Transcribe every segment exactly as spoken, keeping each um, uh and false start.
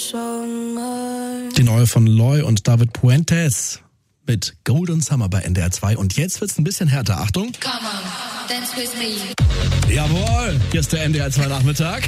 Die neue von Loy und David Puentes mit Golden Summer bei N D R zwei. Und jetzt wird's ein bisschen härter. Achtung. Come on, dance with me. Jawohl, hier ist der N D R zwei Nachmittag.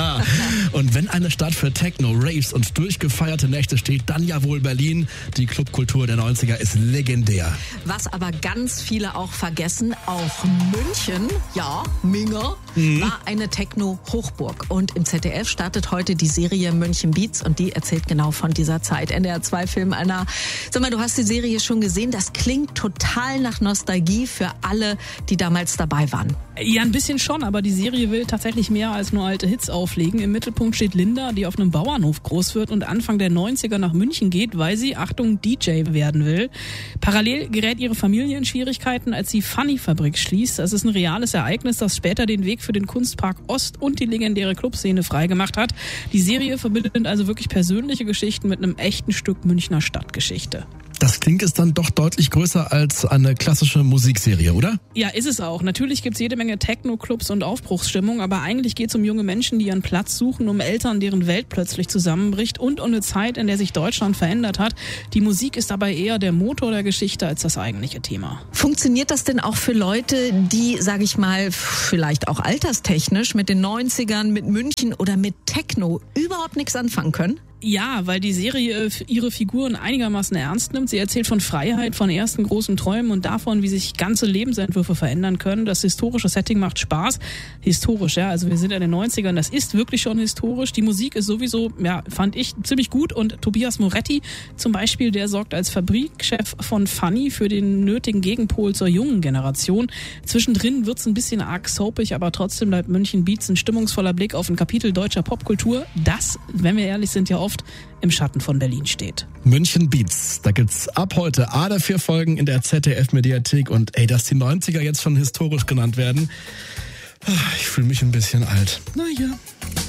Und wenn eine Stadt für Techno, Raves und durchgefeierte Nächte steht, dann ja wohl Berlin. Die Clubkultur der neunziger ist legendär. Was aber ganz viele auch vergessen, auch München, ja, Minge, mhm. war eine Techno-Hochburg. Und im Z D F startet heute die Serie München Beats und die erzählt genau von dieser Zeit. N D R zwei Film, Anna. Sag mal, du hast die Serie schon gesehen. Das klingt total nach Nostalgie für alle, die damals dabei waren. Ja, ein bisschen schon, aber die Serie will tatsächlich mehr als nur alte Hits auflegen. Im Mittelpunkt steht Linda, die auf einem Bauernhof groß wird und Anfang der neunziger nach München geht, weil sie, Achtung, D J werden will. Parallel gerät ihre Familie in Schwierigkeiten, als die Funny-Fabrik schließt. Das ist ein reales Ereignis, das später den Weg für den Kunstpark Ost und die legendäre Clubszene freigemacht hat. Die Serie verbindet also wirklich persönliche Geschichten mit einem echten Stück Münchner Stadtgeschichte. Das klingt ist dann doch deutlich größer als eine klassische Musikserie, oder? Ja, ist es auch. Natürlich gibt's jede Menge Techno-Clubs und Aufbruchsstimmung, aber eigentlich geht's um junge Menschen, die ihren Platz suchen, um Eltern, deren Welt plötzlich zusammenbricht und um eine Zeit, in der sich Deutschland verändert hat. Die Musik ist dabei eher der Motor der Geschichte als das eigentliche Thema. Funktioniert das denn auch für Leute, die, sage ich mal, vielleicht auch alterstechnisch mit den neunzigern, mit München oder mit Techno überhaupt nichts anfangen können? Ja, weil die Serie ihre Figuren einigermaßen ernst nimmt. Sie erzählt von Freiheit, von ersten großen Träumen und davon, wie sich ganze Lebensentwürfe verändern können. Das historische Setting macht Spaß. Historisch, ja, also wir sind in den neunzigern, das ist wirklich schon historisch. Die Musik ist sowieso, ja, fand ich ziemlich gut und Tobias Moretti zum Beispiel, der sorgt als Fabrikchef von Funny für den nötigen Gegenpol zur jungen Generation. Zwischendrin wird's ein bisschen arg soapig, aber trotzdem bleibt München Beats ein stimmungsvoller Blick auf ein Kapitel deutscher Popkultur, das, wenn wir ehrlich sind, ja oft im Schatten von Berlin steht. München Beats, da gibt's ab heute alle vier Folgen in der Z D F-Mediathek und ey, dass die neunziger jetzt schon historisch genannt werden, ich fühle mich ein bisschen alt. Naja.